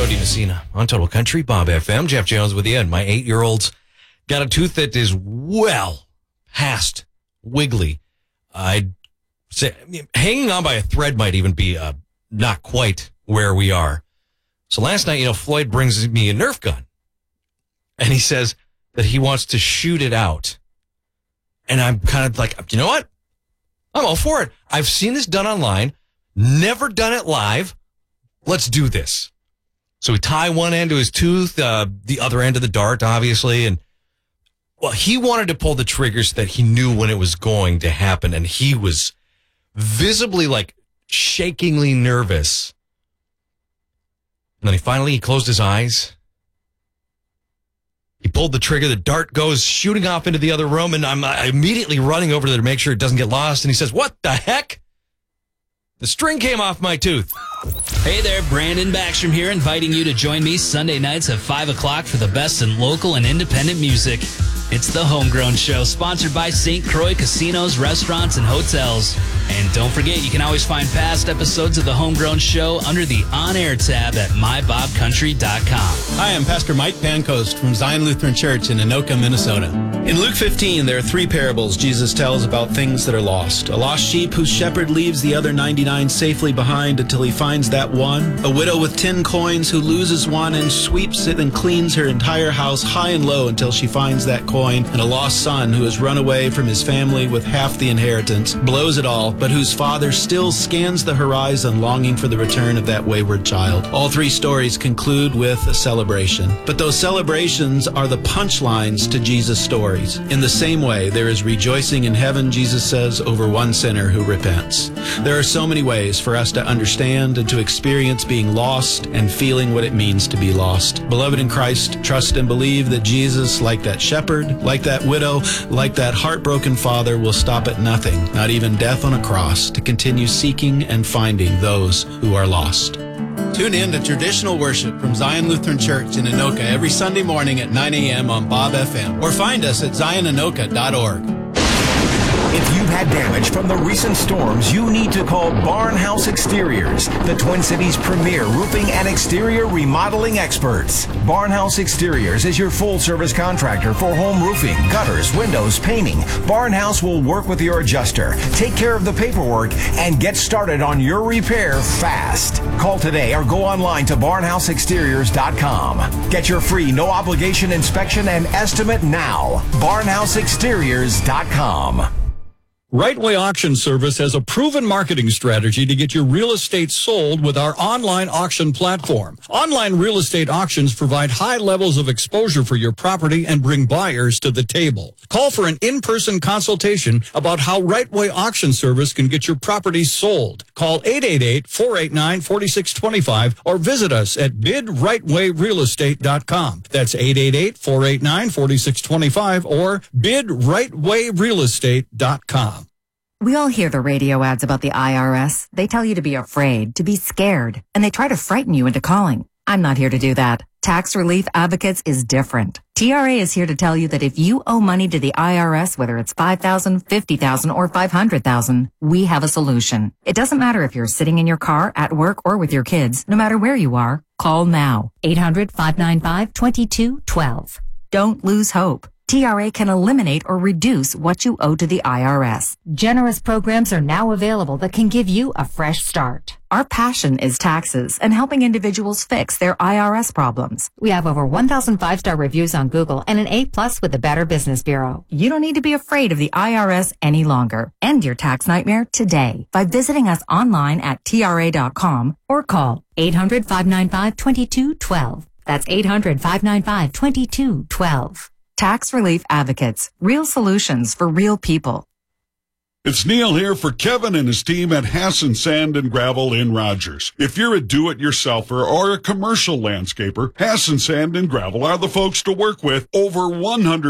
Jody Messina on Total Country, Bob FM. Jeff Jones with you, and my 8-year-old's got a tooth that is well past wiggly. I'd say hanging on by a thread might even be not quite where we are. So last night, Floyd brings me a Nerf gun, and he says that he wants to shoot it out. And I'm kind of like, you know what? I'm all for it. I've seen this done online, never done it live. Let's do this. So we tie one end to his tooth, the other end of the dart, obviously. And well, he wanted to pull the trigger so that he knew when it was going to happen. And he was visibly shakingly nervous. And then he closed his eyes. He pulled the trigger. The dart goes shooting off into the other room. And I'm immediately running over there to make sure it doesn't get lost. And he says, "What the heck? The string came off my tooth." Hey there, Brandon Backstrom here, inviting you to join me Sunday nights at 5 o'clock for the best in local and independent music. It's The Homegrown Show, sponsored by St. Croix Casinos, Restaurants, and Hotels. And don't forget, you can always find past episodes of The Homegrown Show under the On Air tab at mybobcountry.com. Hi, I'm Pastor Mike Pancoast from Zion Lutheran Church in Anoka, Minnesota. In Luke 15, there are 3 parables Jesus tells about things that are lost. A lost sheep whose shepherd leaves the other 99 safely behind until he finds that one. A widow with 10 coins who loses one and sweeps it and cleans her entire house high and low until she finds that coin. And a lost son who has run away from his family with half the inheritance, blows it all, but whose father still scans the horizon longing for the return of that wayward child. All 3 stories conclude with a celebration. But those celebrations are the punchlines to Jesus' stories. In the same way, there is rejoicing in heaven, Jesus says, over one sinner who repents. There are so many ways for us to understand and to experience being lost and feeling what it means to be lost. Beloved in Christ, trust and believe that Jesus, like that shepherd, like that widow, like that heartbroken father, will stop at nothing, not even death on a cross, to continue seeking and finding those who are lost. Tune in to traditional worship from Zion Lutheran Church in Anoka every Sunday morning at 9 a.m. on Bob FM, or find us at zionanoka.org. If you've had damage from the recent storms, you need to call Barnhouse Exteriors, the Twin Cities' premier roofing and exterior remodeling experts. Barnhouse Exteriors is your full-service contractor for home roofing, gutters, windows, painting. Barnhouse will work with your adjuster, take care of the paperwork, and get started on your repair fast. Call today or go online to barnhouseexteriors.com. Get your free, no-obligation inspection and estimate now. barnhouseexteriors.com. Right Way Auction Service has a proven marketing strategy to get your real estate sold with our online auction platform. Online real estate auctions provide high levels of exposure for your property and bring buyers to the table. Call for an in-person consultation about how Right Way Auction Service can get your property sold. Call 888-489-4625 or visit us at bidrightwayrealestate.com. That's 888-489-4625 or bidrightwayrealestate.com. We all hear the radio ads about the IRS. They tell you to be afraid, to be scared, and they try to frighten you into calling. I'm not here to do that. Tax Relief Advocates is different. TRA is here to tell you that if you owe money to the IRS, whether it's $5,000, $50,000, or $500,000, we have a solution. It doesn't matter if you're sitting in your car, at work, or with your kids. No matter where you are, call now. 800-595-2212. Don't lose hope. TRA can eliminate or reduce what you owe to the IRS. Generous programs are now available that can give you a fresh start. Our passion is taxes and helping individuals fix their IRS problems. We have over 1,000 5-star reviews on Google and an A+ with the Better Business Bureau. You don't need to be afraid of the IRS any longer. End your tax nightmare today by visiting us online at TRA.com or call 800-595-2212. That's 800-595-2212. Tax Relief Advocates. Real solutions for real people. It's Neil here for Kevin and his team at Hassan Sand and Gravel in Rogers. If you're a do-it-yourselfer or a commercial landscaper, Hassan Sand and Gravel are the folks to work with. Over 100